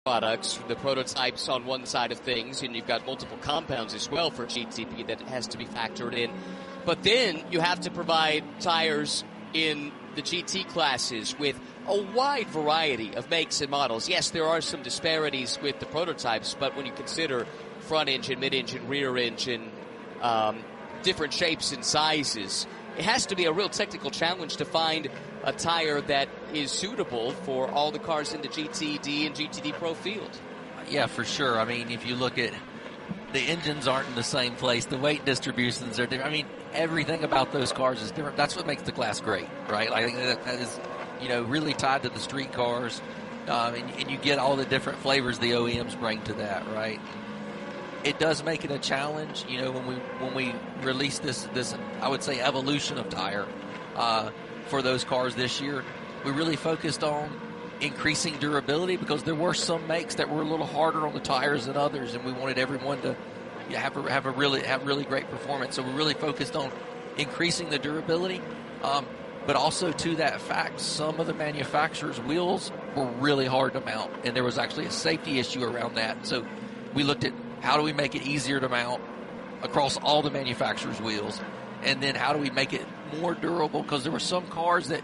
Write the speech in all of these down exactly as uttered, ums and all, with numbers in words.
products, the prototypes on one side of things, and you've got multiple compounds as well for G T P that has to be factored in. But then you have to provide tires in the G T classes with a wide variety of makes and models. Yes, there are some disparities with the prototypes, but when you consider front engine, mid-engine, rear engine, um, different shapes and sizes, it has to be a real technical challenge to find a tire that is suitable for all the cars in the G T D and G T D Pro field. Yeah, for sure. I mean, if you look at the engines aren't in the same place, the weight distributions are different. I mean, everything about those cars is different. That's what makes the class great, right? Like, I think that, that is, you know, really tied to the street cars, um, and, and you get all the different flavors the O E Ms bring to that, right? It does make it a challenge, you know, when we when we release this this I would say evolution of tire uh, for those cars this year. We really focused on increasing durability because there were some makes that were a little harder on the tires than others, and we wanted everyone to have a, have a really have really great performance. So we really focused on increasing the durability, um, but also to that fact, some of the manufacturers' wheels were really hard to mount, and there was actually a safety issue around that. So we looked at how do we make it easier to mount across all the manufacturers' wheels, and then how do we make it more durable, because there were some cars that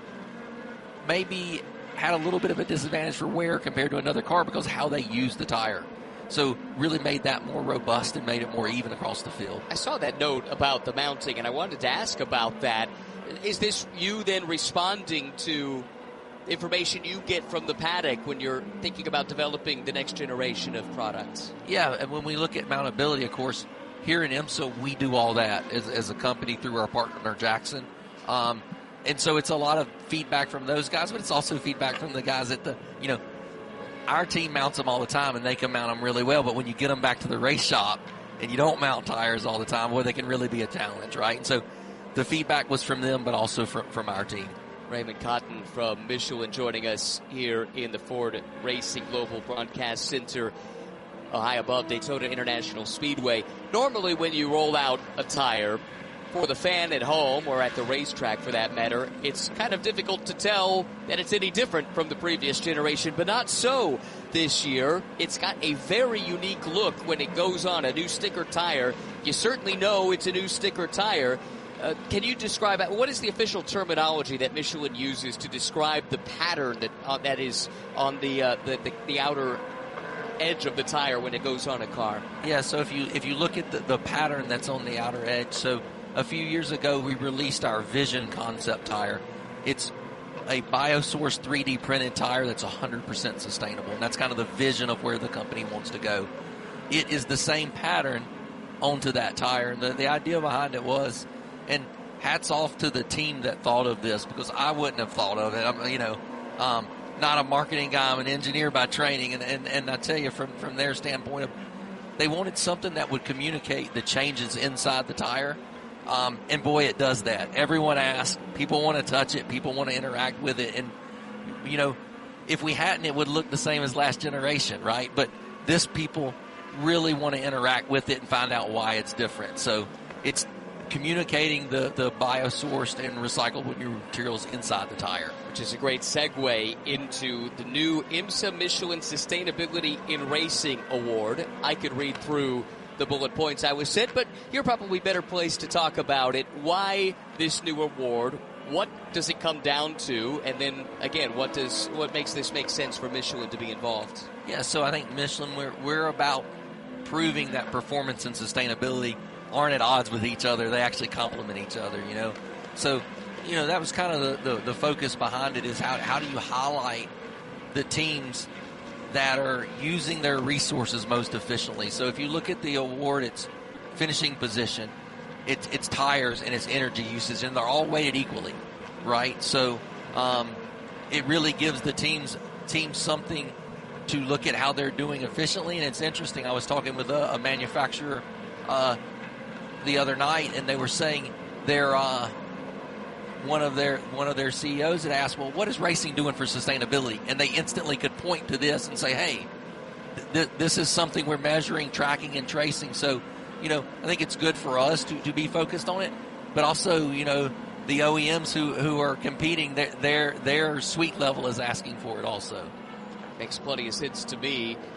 maybe had a little bit of a disadvantage for wear compared to another car because of how they used the tire. So really made that more robust and made it more even across the field. I saw that note about the mounting, and I wanted to ask about that. Is this you then responding to information you get from the paddock when you're thinking about developing the next generation of products? Yeah, and when we look at mountability, of course, here in IMSA, we do all that as, as a company through our partner, Jackson. Um, and so it's a lot of feedback from those guys, but it's also feedback from the guys at the, you know, our team mounts them all the time, and they can mount them really well, but when you get them back to the race shop and you don't mount tires all the time, well, they can really be a challenge, right? And so the feedback was from them, but also from, from our team. Raymond Cotton from Michelin joining us here in the Ford Racing Global Broadcast Center, high above Daytona International Speedway. Normally when you roll out a tire, for the fan at home or at the racetrack for that matter, it's kind of difficult to tell that it's any different from the previous generation, but not so this year. It's got a very unique look when it goes on a new sticker tire. You certainly know it's a new sticker tire. Uh, can you describe, what is the official terminology that Michelin uses to describe the pattern that uh, that is on the, uh, the, the the outer edge of the tire when it goes on a car? Yeah, so if you if you look at the, the pattern that's on the outer edge, so a few years ago we released our Vision concept tire. It's a Biosource three D printed tire that's one hundred percent sustainable, and that's kind of the vision of where the company wants to go. It is the same pattern onto that tire, and the, the idea behind it was, and hats off to the team that thought of this, because I wouldn't have thought of it. I'm, you know, um, not a marketing guy, I'm an engineer by training, and, and, and I tell you from, from their standpoint, of, they wanted something that would communicate the changes inside the tire, um, and boy, it does that. Everyone asks, people want to touch it, people want to interact with it, and, you know, if we hadn't, it would look the same as last generation, right? But this people really want to interact with it and find out why it's different. So it's communicating the, the biosourced and recyclable materials inside the tire. Which is a great segue into the new IMSA Michelin Sustainability in Racing Award. I could read through the bullet points I was sent, but you're probably better placed to talk about it. Why this new award? What does it come down to? And then, again, what does what makes this make sense for Michelin to be involved? Yeah, so I think Michelin, we're, we're about proving that performance and sustainability aren't at odds with each other. They actually complement each other, you know. So, you know, that was kind of the, the, the focus behind it, is how, how do you highlight the teams that are using their resources most efficiently. So if you look at the award, it's finishing position, it's, it's tires, and it's energy usage, and they're all weighted equally, right? So um, it really gives the teams teams something to look at how they're doing efficiently. And it's interesting, I was talking with a, a manufacturer uh, the other night, and they were saying their uh, one of their one of their C E Os had asked, well, what is racing doing for sustainability? And they instantly could point to this and say, hey, th- this is something we're measuring, tracking, and tracing. So, you know, I think it's good for us to, to be focused on it, but also, you know, the O E Ms who, who are competing, their, their their suite level is asking for it also. Makes plenty of sense to me.